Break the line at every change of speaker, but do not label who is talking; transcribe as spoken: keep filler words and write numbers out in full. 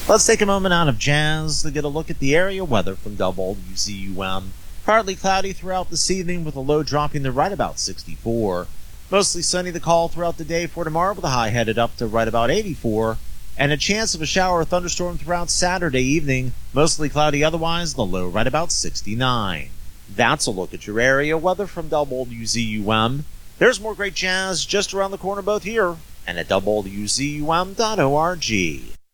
Let's take a moment out of jazz to get a look at the area weather from W Z U M. Partly cloudy throughout this evening with a low dropping to right about sixty-four. Mostly sunny the call throughout the day for tomorrow with a high headed up to right about eighty-four. And a chance of a shower or thunderstorm throughout Saturday evening. Mostly cloudy otherwise, the low right about sixty-nine. That's a look at your area weather from W Z U M. There's more great jazz just around the corner both here and at W Z U M dot org.